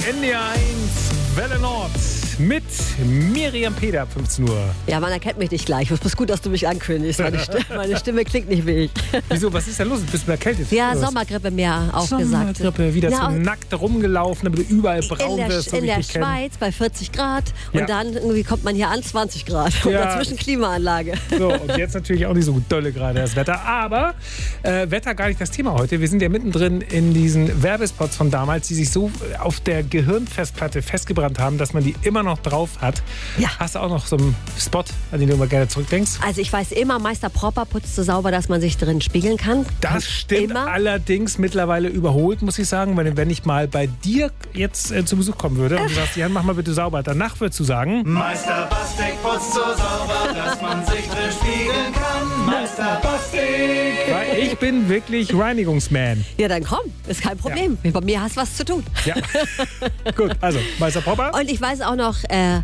NDR1 Welle Nord mit Miriam Peder ab 15 Uhr. Ja, man erkennt mich nicht gleich. Es ist gut, dass du mich ankündigst. Meine Stimme klingt nicht wie ich. Wieso, was ist denn los? Bist du erkältet? Ja, Sommergrippe mehr aufgesagt. Sommergrippe, wieder so nackt rumgelaufen, damit du überall braun wirst. In der Schweiz bei 40 Grad Ja. und dann irgendwie kommt man hier an 20 Grad. Und Ja. dazwischen Klimaanlage. So, und jetzt natürlich auch nicht so dolle gerade das Wetter. Aber Wetter gar nicht das Thema heute. Wir sind ja mittendrin in diesen Werbespots von damals, die sich so auf der Gehirnfestplatte festgebrannt haben, dass man die immer noch drauf hat. Ja. Hast du auch noch so einen Spot, an den du immer gerne zurückdenkst? Also ich weiß immer, Meister Propper putzt so sauber, dass man sich drin spiegeln kann. Das stimmt immer. allerdings mittlerweile überholt, muss ich sagen. Weil wenn ich mal bei dir jetzt zu Besuch kommen würde und du sagst, Jan, mach mal bitte sauber. Danach würdest du sagen, Meister Bastek putzt so sauber, dass man sich drin spiegeln kann. Meister Bastek. weil ich bin wirklich Reinigungsman. Ja, dann komm, ist kein Problem. Bei mir hast du was zu tun. Ja. Gut, also Meister Popper. Und ich weiß auch noch,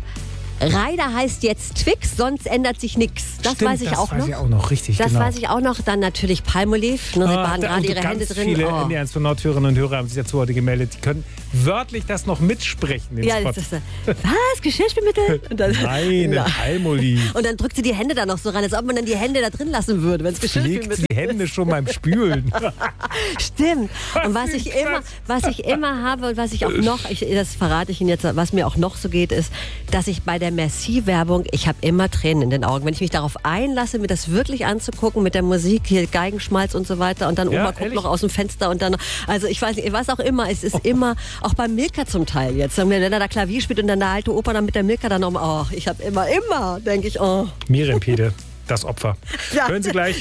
Ryder heißt jetzt Twix, sonst ändert sich nichts. Das Stimmt, weiß ich auch Das weiß noch. ich auch noch, richtig, Das genau. weiß ich auch noch. Dann natürlich Palmolive. Ne, sie waren gerade ihre Hände drin. Viele Oh. NDR1 von Nordhörerinnen und Hörer haben sich dazu heute gemeldet. Die können wörtlich das noch mitsprechen, den Ja, Spot. das ist was? Geschirrspülmittel? Und dann, Nein, Ja. Palmolive. Und dann drückt sie die Hände da noch so rein, als ob man dann die Hände da drin lassen würde, wenn es Legt Geschirrspülmittel die Hände schon beim Spülen. Stimmt. Und Was was ich immer habe und was ich auch noch, das verrate ich Ihnen jetzt, was mir auch noch so geht, ist, dass ich bei der Merci-Werbung, ich habe immer Tränen in den Augen. Wenn ich mich darauf einlasse, mir das wirklich anzugucken mit der Musik, hier Geigenschmalz und so weiter und dann Ja, Oma guckt ehrlich? noch aus dem Fenster und dann, also ich weiß nicht, was auch immer, es ist immer, auch beim Milka zum Teil jetzt, wenn er da Klavier spielt und dann der alte Opa dann mit der Milka dann nochmal, oh, ich habe immer, denke ich, oh. Miriam Pede, das Opfer. Ja. Hören Sie gleich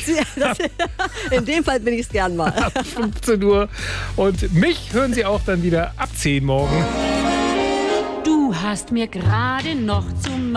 In dem Fall bin ich es gern mal. ab 15 Uhr. Und mich hören Sie auch dann wieder ab 10 morgen. Du hast mir gerade noch zum